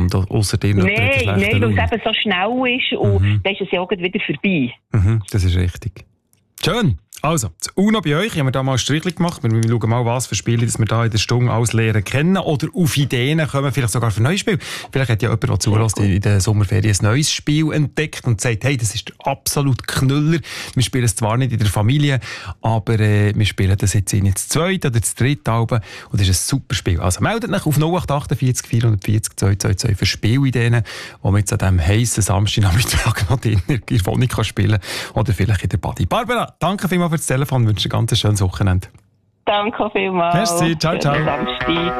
und außerdem Nein, weil es eben so schnell ist und dann ist es ja auch wieder vorbei. Das ist richtig. Schön. Also, das UNO bei euch, haben wir da mal ein Strichchen gemacht. Wir schauen mal, was für Spiele dass wir da in der Stunde alles lernen kennen oder auf Ideen kommen, vielleicht sogar für neue Spiele. Vielleicht hat ja jemand, der zulässt, in der Sommerferien ein neues Spiel entdeckt und sagt, hey, das ist der absolute Knüller. Wir spielen es zwar nicht in der Familie, aber wir spielen das jetzt in das zweite oder das dritte Album und das ist ein super Spiel. Also meldet euch auf 0848 440 222 für Spielideen, die man jetzt an diesem heissen Samstagnachmittag noch in der Wohnung spielen kann oder vielleicht in der Body. Barbara, danke vielmals für das Telefon, wünsche dir ein ganz schönes Wochenende. Danke vielmals. Merci, ciao, ciao.